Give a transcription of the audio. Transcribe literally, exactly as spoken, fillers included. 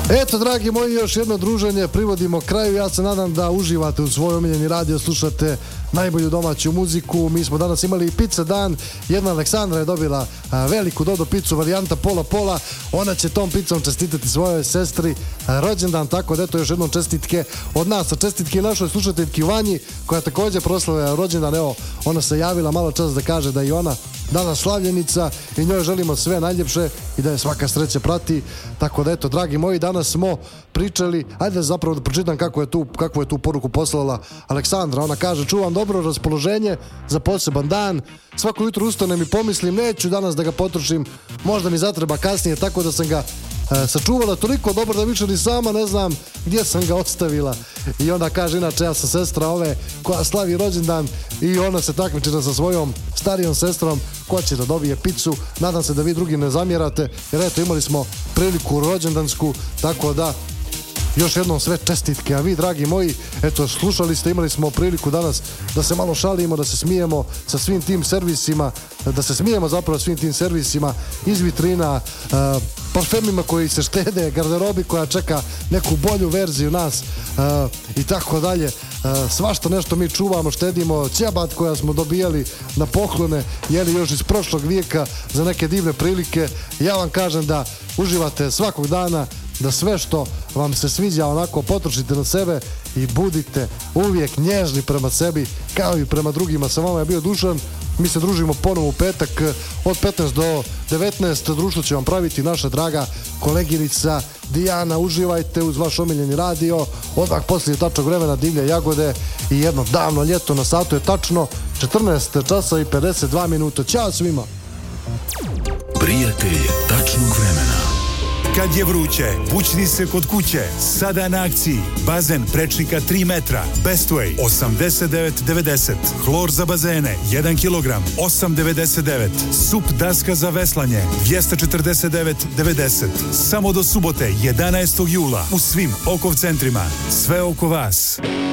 Eto, dragi moji, još jedno druženje privodimo kraju. Ja se nadam da uživate u svoj omiljeni radio, slušate najbolju domaću muziku. Mi smo danas imali pizza dan. Jedna Aleksandra je dobila a, veliku Dodo picu, varijanta pola pola. Ona će tom pizzom čestitati svojoj sestri a, rođendan, tako da eto još jednom čestitke od nas. A čestitke i našoj slušateljki Vanji, koja također proslavlja rođendan. Evo, ona se javila malo čas da kaže da i ona danas slavljenica i njoj želimo sve najljepše i da je svaka sreća prati. Tako da eto, dragi moji, danas smo pričali, ajde zapravo da pročitam kako je tu, kakvu je tu poruku poslala Aleksandra. Ona kaže: čuvam dobro raspoloženje za poseban dan, svako jutro ustanem i pomislim neću danas da ga potrošim, možda mi zatreba kasnije, tako da sam ga e, sačuvala toliko dobro da više ni sama ne znam gdje sam ga ostavila. I onda kaže, inače ja sam sestra ove koja slavi rođendan i ona se takmiči sa svojom starijom sestrom koja će da dobije picu. Nadam se da vi drugi ne zamjerate, jer eto imali smo priliku rođendansku, tako da još jednom sve čestitke. A vi, dragi moji, eto, slušali ste, imali smo priliku danas da se malo šalimo, da se smijemo sa svim tim servisima, da se smijemo zapravo svim tim servisima iz vitrina, uh, parfemima koji se štede, garderobi koja čeka neku bolju verziju nas uh, i tako dalje. Uh, svašta nešto mi čuvamo, štedimo, ćebat koja smo dobijali na poklone, jeli još iz prošlog vijeka za neke divne prilike. Ja vam kažem da uživate svakog dana, da sve što vam se sviđa onako potrošite na sebe i budite uvijek nježni prema sebi kao i prema drugima. Sa vama je bio Dušan, mi se družimo ponovo u petak od petnaest do devetnaest. Društvo će vam praviti naša draga koleginica Dijana. Uživajte uz vaš omiljeni radio. Odmah poslije tačnog vremena Divlje jagode i jedno davno ljeto. Na satu je tačno četrnaest časa i pedeset dva minuta. Ćao svima. Prijatelj tačnog vremena. Kad je vruće, bućni se kod kuće. Sada na akciji. Bazen prečnika tri metra. Bestway osamdeset devet devedeset. Hlor za bazene jedan kilogram osam devedeset devet. Sup daska za veslanje dvjesto četrdeset devet devedeset. Samo do subote jedanaestog jula u svim Okov centrima. Sve oko vas.